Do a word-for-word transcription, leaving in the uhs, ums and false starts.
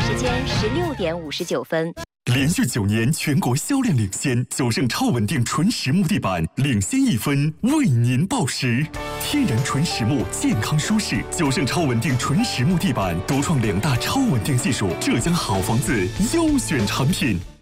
时间十六点五十九分。 连续九年全国销量领先，九盛超稳定纯实木地板领先一分，为您报时。天然纯实木，健康舒适。九盛超稳定纯实木地板独创两大超稳定技术，浙江好房子优选产品。